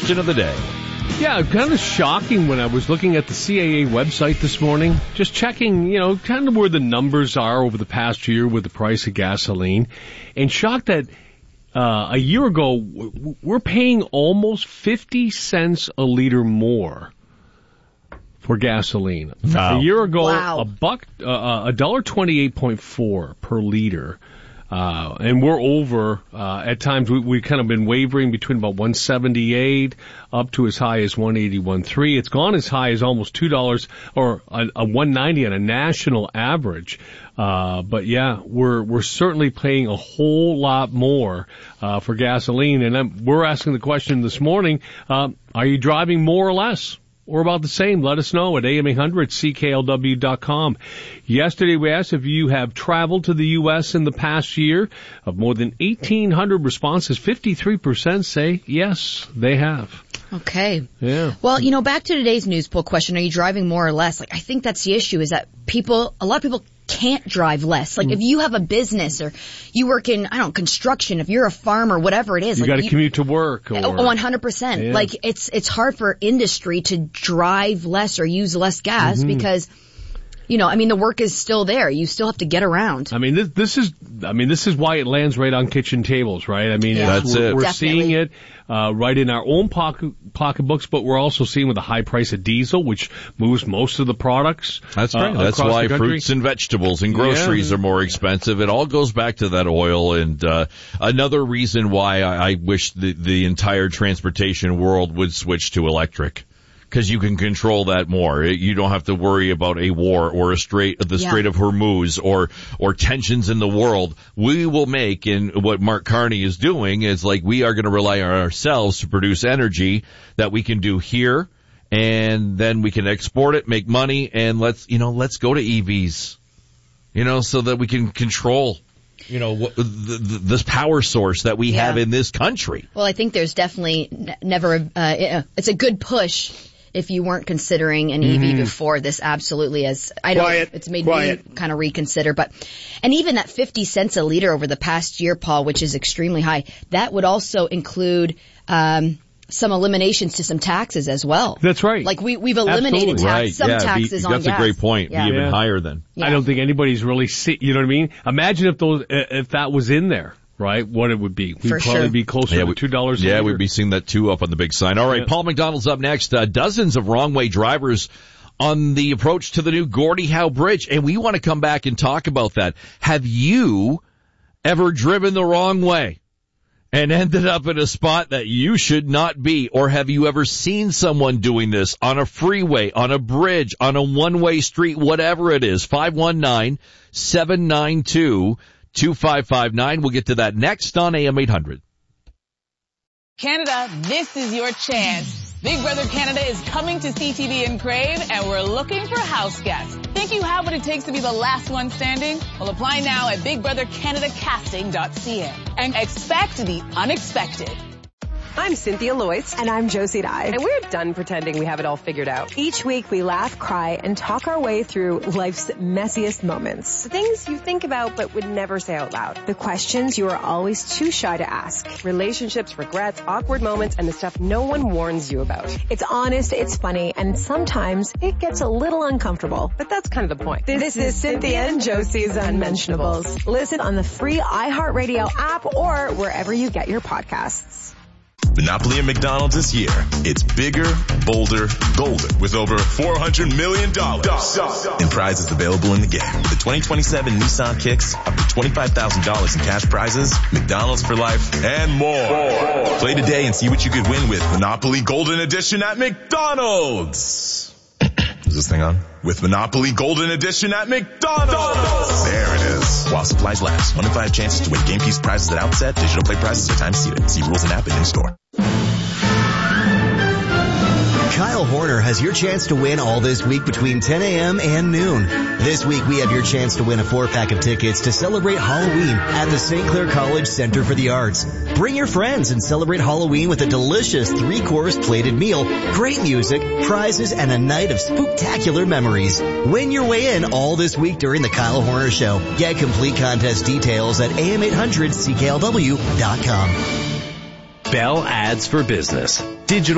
question of the day. Yeah, kind of shocking when I was looking at the CAA website this morning, just checking, kind of where the numbers are over the past year with the price of gasoline, and shocked that a year ago we're paying almost 50 cents a liter more for gasoline. Wow. A year ago, Wow. $1.28.4 per liter. And we're over, at times we've kind of been wavering between about 178 up to as high as 181.3. It's gone as high as almost $2 or a 190 on a national average. But yeah, we're certainly paying a whole lot more, for gasoline. And we're asking the question this morning, are you driving more or less? Or about the same? Let us know at AM800CKLW.com. Yesterday we asked if you have traveled to the U.S. in the past year. Of more than 1,800 responses, 53% say yes, they have. Okay. Yeah. Well, back to today's news poll question, are you driving more or less? I think that's the issue, is that a lot of people can't drive less. If you have a business or you work in, construction, if you're a farmer, whatever it is. You got to commute to work. Or, 100%. Yeah. It's hard for industry to drive less or use less gas because, the work is still there. You still have to get around. This is why it lands right on kitchen tables, right? That's it. We're Definitely. seeing it, right in our own pocketbooks, but we're also seeing with the high price of diesel, which moves most of the products. That's right. That's across why the country. fruits and vegetables and groceries are more expensive. It all goes back to that oil. And another reason why I wish the entire transportation world would switch to electric. Because you can control that more. You don't have to worry about a war or the Strait of Hormuz or tensions in the world. We will make, and what Mark Carney is doing is we are going to rely on ourselves to produce energy that we can do here, and then we can export it, make money, and let's go to EVs, so that we can control this power source that we have in this country. Well, I think there's definitely it's a good push. If you weren't considering an EV before this, absolutely, it's made me kind of reconsider. And even that 50 cents a liter over the past year, Paul, which is extremely high, that would also include, some eliminations to some taxes as well. That's right. We've eliminated some taxes on gas. That's a great point. Yeah. Be even higher then. Yeah. I I don't think anybody's really you know what I mean? Imagine if that was in there. Right, what it would be. We'd probably be closer to $2 a Yeah, liter. we'd be seeing that too up on the big sign. All right, Paul McDonald's up next. Dozens of wrong-way drivers on the approach to the new Gordie Howe Bridge, and we want to come back and talk about that. Have you ever driven the wrong way and ended up in a spot that you should not be? Or have you ever seen someone doing this on a freeway, on a bridge, on a one-way street, whatever it is? 519-792-2559. We'll get to that next on AM 800. Canada, this is your chance. Big Brother Canada is coming to CTV and Crave, and we're looking for house guests. Think you have what it takes to be the last one standing? Well, apply now at BigBrotherCanadaCasting.ca and expect the unexpected. I'm Cynthia Loyce. And I'm Josie Dye. And we're done pretending we have it all figured out. Each week we laugh, cry, and talk our way through life's messiest moments. The things you think about but would never say out loud. The questions you are always too shy to ask. Relationships, regrets, awkward moments, and the stuff no one warns you about. It's honest, it's funny, and sometimes it gets a little uncomfortable. But that's kind of the point. This is Cynthia and Josie's Unmentionables. Listen on the free iHeartRadio app or wherever you get your podcasts. Monopoly at McDonald's this year. It's bigger, bolder, golden with over $400 million in prizes available in the game. The 2027 Nissan Kicks, up to $25,000 in cash prizes, McDonald's for life, and more. Play today and see what you could win with Monopoly Golden Edition at McDonald's. Is this thing on? With Monopoly Golden Edition at McDonald's. There it is. While supplies last. 1 in 5 chances to win game piece prizes at outset. Digital play prizes are time seated. See rules and app and in store. Kyle Horner has your chance to win all this week between 10 a.m. and noon. This week we have your chance to win a 4-pack of tickets to celebrate Halloween at the St. Clair College Center for the Arts. Bring your friends and celebrate Halloween with a delicious 3-course plated meal, great music, prizes, and a night of spooktacular memories. Win your way in all this week during the Kyle Horner Show. Get complete contest details at am800CKLW.com. Bell Ads for Business. Digital